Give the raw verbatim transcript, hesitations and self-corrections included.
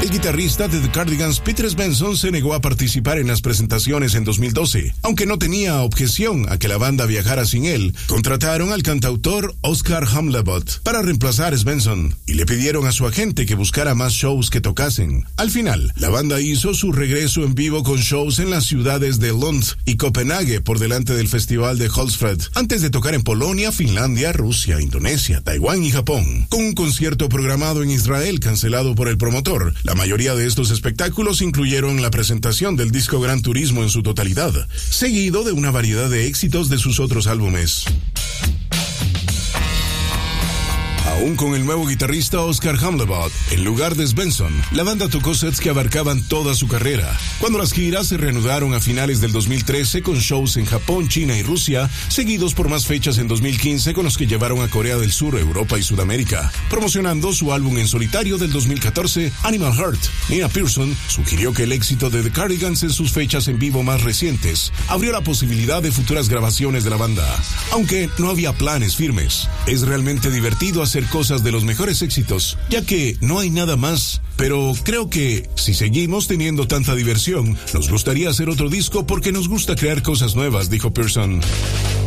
El guitarrista de The Cardigans, Peter Svensson, se negó a participar en las presentaciones en dos mil doce. Aunque no tenía objeción a que la banda viajara sin él, contrataron al cantautor Oscar Hamlebot para reemplazar a Svensson y le pidieron a su agente que buscara más shows que tocasen. Al final, la banda hizo su regreso en vivo con shows en las ciudades de Lund y Copenhague por delante del festival de Hultsfred, antes de tocar en Polonia, Finlandia, Rusia, Indonesia, Taiwán y Japón. Con un concierto programado en Israel cancelado por el promotor, la mayoría de estos espectáculos incluyeron la presentación del disco Gran Turismo en su totalidad, seguido de una variedad de éxitos de sus otros álbumes. Aún con el nuevo guitarrista Oscar Hamlebot, en lugar de Svensson, la banda tocó sets que abarcaban toda su carrera. Cuando las giras se reanudaron a finales del dos mil trece con shows en Japón, China y Rusia, seguidos por más fechas en dos mil quince con los que llevaron a Corea del Sur, Europa y Sudamérica, promocionando su álbum en solitario del dos mil catorce, Animal Heart. Nina Persson sugirió que el éxito de The Cardigans en sus fechas en vivo más recientes abrió la posibilidad de futuras grabaciones de la banda, aunque no había planes firmes. Es realmente divertido hacer cosas de los mejores éxitos, ya que no hay nada más, pero creo que si seguimos teniendo tanta diversión, nos gustaría hacer otro disco porque nos gusta crear cosas nuevas, dijo Persson.